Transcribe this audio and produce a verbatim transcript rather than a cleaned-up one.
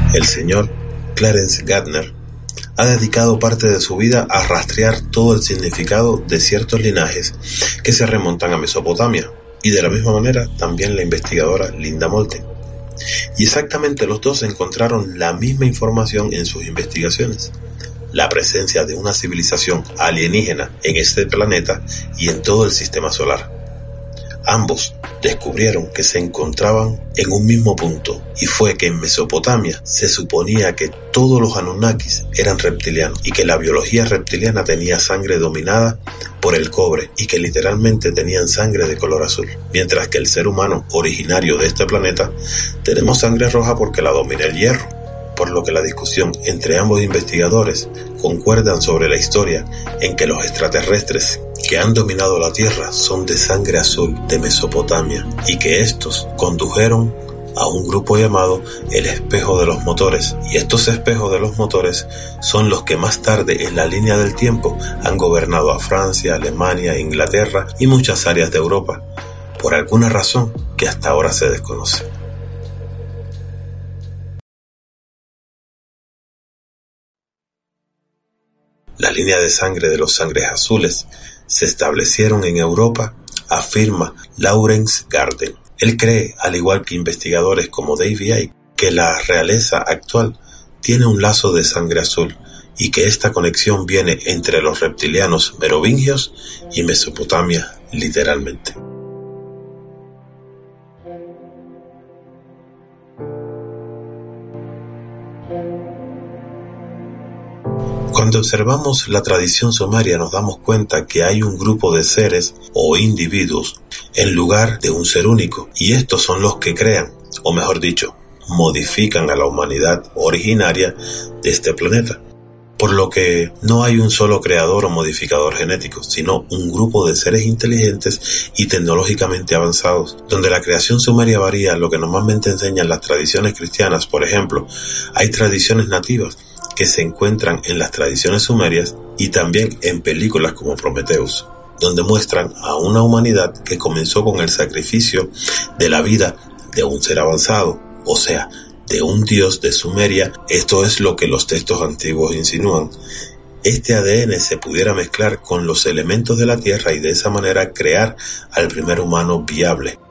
El señor Clarence Gardner ha dedicado parte de su vida a rastrear todo el significado de ciertos linajes que se remontan a Mesopotamia, y de la misma manera también la investigadora Linda Moulton. Y exactamente los dos encontraron la misma información en sus investigaciones: la presencia de una civilización alienígena en este planeta y en todo el sistema solar. Ambos descubrieron que se encontraban en un mismo punto, y fue que en Mesopotamia se suponía que todos los Anunnakis eran reptilianos y que la biología reptiliana tenía sangre dominada por el cobre y que literalmente tenían sangre de color azul, mientras que el ser humano originario de este planeta tenemos sangre roja porque la domina el hierro, por lo que la discusión entre ambos investigadores concuerdan sobre la historia en que los extraterrestres que han dominado la Tierra son de sangre azul de Mesopotamia y que estos condujeron a un grupo llamado el espejo de los motores, y estos espejos de los motores son los que más tarde en la línea del tiempo han gobernado a Francia, Alemania, Inglaterra y muchas áreas de Europa, por alguna razón que hasta ahora se desconoce. La línea de sangre de los sangres azules se establecieron en Europa, afirma Lawrence Gardner. Él cree, al igual que investigadores como David Icke, que la realeza actual tiene un lazo de sangre azul y que esta conexión viene entre los reptilianos merovingios y Mesopotamia, literalmente. Cuando observamos la tradición sumeria nos damos cuenta que hay un grupo de seres o individuos en lugar de un ser único, y estos son los que crean, o mejor dicho, modifican a la humanidad originaria de este planeta. Por lo que no hay un solo creador o modificador genético, sino un grupo de seres inteligentes y tecnológicamente avanzados, donde la creación sumeria varía a lo que normalmente enseñan las tradiciones cristianas. Por ejemplo, hay tradiciones nativas que se encuentran en las tradiciones sumerias y también en películas como Prometheus, donde muestran a una humanidad que comenzó con el sacrificio de la vida de un ser avanzado, o sea, de un dios de Sumeria. Esto es lo que los textos antiguos insinúan. Este A D N se pudiera mezclar con los elementos de la Tierra y de esa manera crear al primer humano viable.